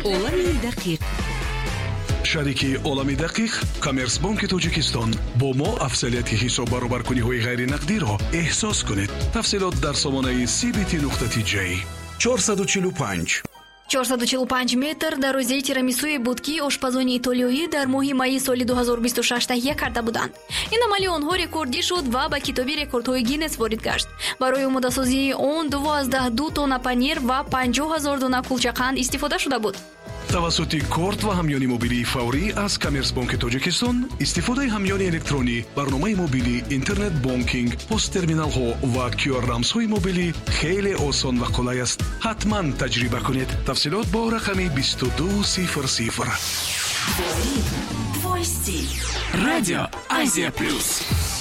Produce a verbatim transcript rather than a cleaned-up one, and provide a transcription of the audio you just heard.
олами дақиқ. шарики олами дақиқ коммерсбанки тоҷикистон бо мо афзалияти ҳисоб баробаркуниҳои ғайринақдиро эҳсос кунед. тафсилот дар сомонаи си би ти нуқта ти ҷей. чорсаду чилу панҷ чорсаду чилу панҷ метр дарозаи тирамисуи буд ки ошпазони итолиёӣ дар моҳи майи соли ду ҳазору бисту шаш таҳия карда буданд. ин амали онҳо рекордӣ шуд ва ба китоби рекордҳои гиннес ворид гашт. барои омодасозии он дувоздаҳ ду тонна панир ва панҷоҳ ҳазор дона кулчақанд истифода шуда буд. тавассути корт ва ҳамёни мобилии фаврӣ аз коммерсбанки тоҷикистон истифодаи ҳамёни электронӣ, барномаи мобилӣ, интернет бонкинг, посттерминалҳо ва кю ар рамзҳои мобилӣ хеле осон ва қулай аст. ҳатман таҷриба кунед. тафсилот бо рақами бисту ду сифр сифр. Радио Азия Плюс.